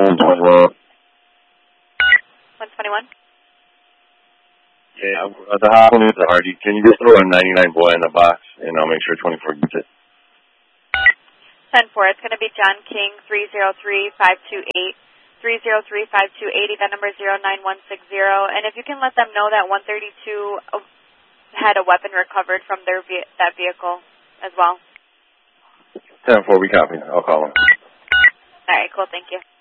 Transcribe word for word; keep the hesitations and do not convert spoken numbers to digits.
one twenty-one. Yeah, uh, the hot one is the Hardy. Can you just throw a ninety-nine boy in the box, and I'll make sure twenty-four gets it. ten four. It's going to be John King, three zero three, five two eight, three zero three, five two eight zero. That number is zero nine one six zero. And if you can let them know that one thirty-two had a weapon recovered from their ve that vehicle as well. ten four, we copy. I'll call them. All right, cool. Thank you.